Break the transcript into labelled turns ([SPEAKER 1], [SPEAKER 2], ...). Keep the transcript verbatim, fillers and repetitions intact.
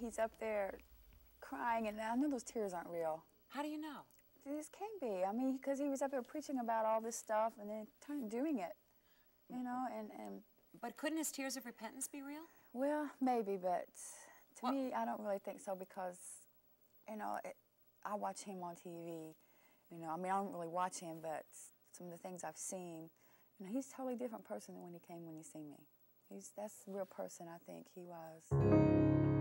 [SPEAKER 1] he's up there crying, and I know those tears aren't real.
[SPEAKER 2] How do you know?
[SPEAKER 1] This can't be. I mean, because he was up there preaching about all this stuff and then kind of doing it, you know, and, and...
[SPEAKER 2] But couldn't his tears of repentance be real?
[SPEAKER 1] Well, maybe, but to
[SPEAKER 2] Well,
[SPEAKER 1] me, I don't really think so because, you know, it, I watch him on T V. You know, I mean, I don't really watch him, but some of the things I've seen, you know, he's a totally different person than when he came when he seen me. He's, that's the real person I think he was.